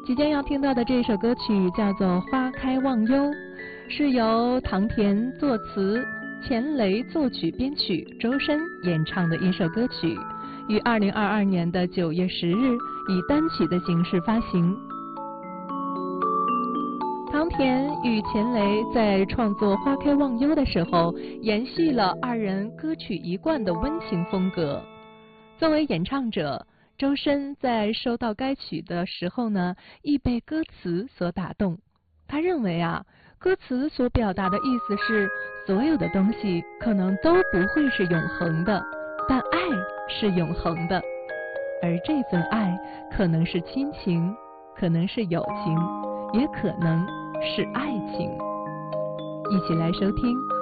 即将要听到的这首歌曲叫做《花开忘忧》，是由唐田作词，钱雷作曲编曲，周深演唱的一首歌曲，于2022年的9月10日以单曲的形式发行。唐田与钱雷在创作《花开忘忧》的时候，延续了二人歌曲一贯的温情风格。作为演唱者，周深在收到该曲的时候呢，亦被歌词所打动。他认为歌词所表达的意思是，所有的东西可能都不会是永恒的，但爱是永恒的。而这份爱可能是亲情，可能是友情，也可能是爱情。一起来收听